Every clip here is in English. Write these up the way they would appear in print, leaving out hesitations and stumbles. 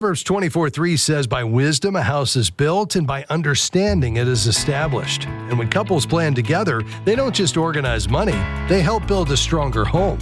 Proverbs 24:3 says, by wisdom a house is built, and by understanding it is established. And when couples plan together, they don't just organize money, they help build a stronger home.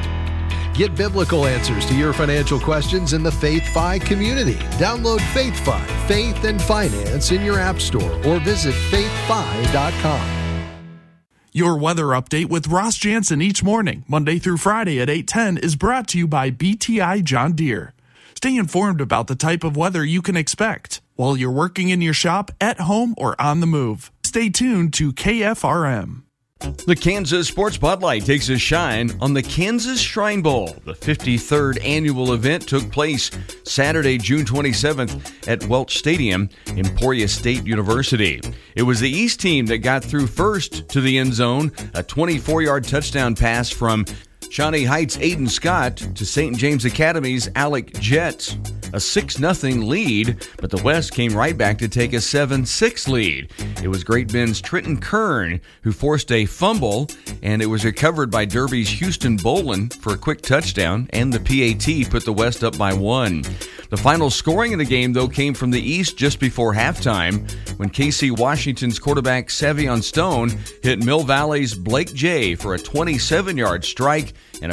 Get biblical answers to your financial questions in the Faith Fi community. Download Faith Fi, Faith and Finance in your app store or visit faithfi.com. Your weather update with Ross Jansen each morning, Monday through Friday at 8:10, is brought to you by BTI John Deere. Stay informed about the type of weather you can expect while you're working in your shop, at home, or on the move. Stay tuned to KFRM. The Kansas Sports Spotlight takes a shine on the Kansas Shrine Bowl. The 53rd annual event took place Saturday, June 27th at Welch Stadium, Emporia State University. It was the East team that got through first to the end zone, a 24-yard touchdown pass from Shawnee Heights' Aiden Scott to St. James Academy's Alec Jett. A 6-0 lead, but the West came right back to take a 7-6 lead. It was Great Bend's Trenton Kern who forced a fumble, and it was recovered by Derby's Houston Bolin for a quick touchdown, and the PAT put the West up by 1. The final scoring of the game, though, came from the East just before halftime when KC Washington's quarterback Savion Stone hit Mill Valley's Blake Jay for a 27-yard strike and a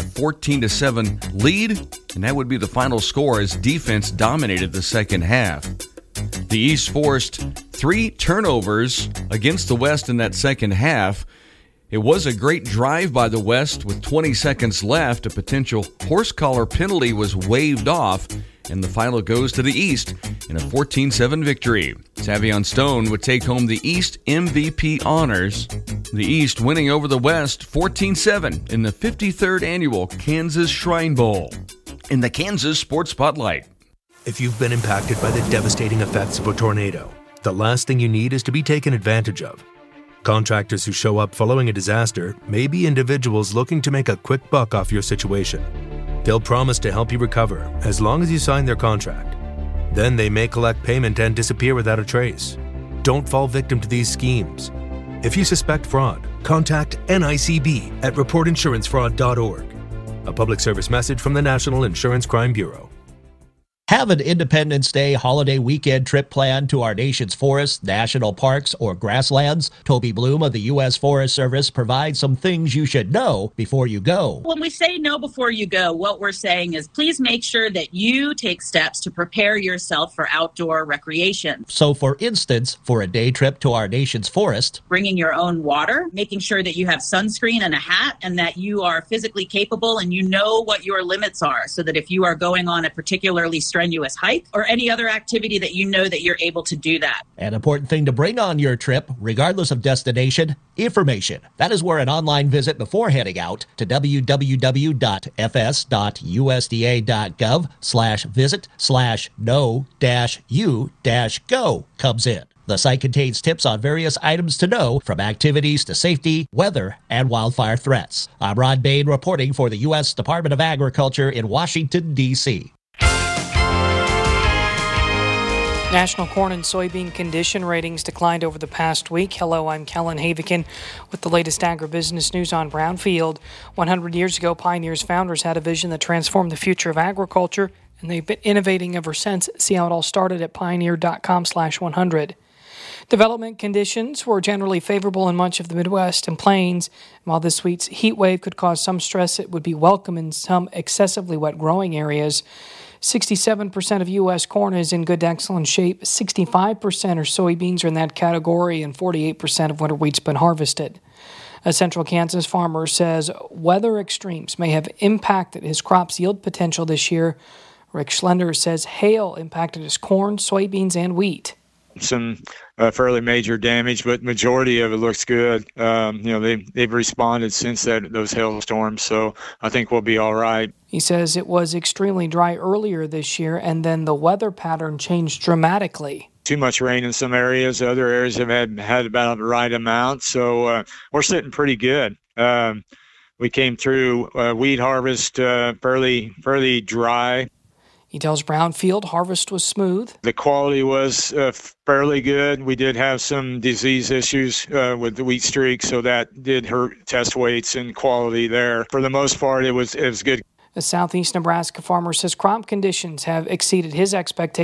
14-7 lead, and that would be the final score as defense dominated the second half. The East forced 3 turnovers against the West in that second half. It was a great drive by the West with 20 seconds left. A potential horse collar penalty was waved off, and the final goes to the East in a 14-7 victory. Savion Stone would take home the East MVP honors. The East winning over the West 14-7 in the 53rd annual Kansas Shrine Bowl. In the Kansas Sports Spotlight. If you've been impacted by the devastating effects of a tornado, the last thing you need is to be taken advantage of. Contractors who show up following a disaster may be individuals looking to make a quick buck off your situation. They'll promise to help you recover as long as you sign their contract. Then they may collect payment and disappear without a trace. Don't fall victim to these schemes. If you suspect fraud, contact NICB at reportinsurancefraud.org. A public service message from the National Insurance Crime Bureau. Have an Independence Day holiday weekend trip planned to our nation's forests, national parks, or grasslands? Toby Bloom of the U.S. Forest Service provides some things you should know before you go. When we say know before you go, what we're saying is please make sure that you take steps to prepare yourself for outdoor recreation. So, for instance, for a day trip to our nation's forest, bringing your own water, making sure that you have sunscreen and a hat, and that you are physically capable and you know what your limits are, so that if you are going on a particularly strenuous hike or any other activity that you know that you're able to do that. An important thing to bring on your trip, regardless of destination, information. That is where an online visit before heading out to www.fs.usda.gov/visit/know-u-go comes in. The site contains tips on various items to know, from activities to safety, weather, and wildfire threats. I'm Rod Bain reporting for the U.S. Department of Agriculture in Washington, D.C. National corn and soybean condition ratings declined over the past week. Hello, I'm Kellen Havikin with the latest agribusiness news on Brownfield. 100 years ago, Pioneer's founders had a vision that transformed the future of agriculture, and they've been innovating ever since. See how it all started at pioneer.com/100. Development conditions were generally favorable in much of the Midwest and Plains. While this week's heat wave could cause some stress, it would be welcome in some excessively wet growing areas. 67% of U.S. corn is in good to excellent shape. 65% are soybeans are in that category, and 48% of winter wheat's been harvested. A Central Kansas farmer says weather extremes may have impacted his crop's yield potential this year. Rick Schlender says hail impacted his corn, soybeans, and wheat. Some fairly major damage, but majority of it looks good. They've responded since those hailstorms, so I think we'll be all right. He says it was extremely dry earlier this year, and then the weather pattern changed dramatically. Too much rain in some areas. Other areas have had about the right amount, so we're sitting pretty good. We came through wheat harvest fairly dry. He tells Brownfield harvest was smooth. The quality was fairly good. We did have some disease issues with the wheat streak, so that did hurt test weights and quality there. For the most part, it was good. A southeast Nebraska farmer says crop conditions have exceeded his expectations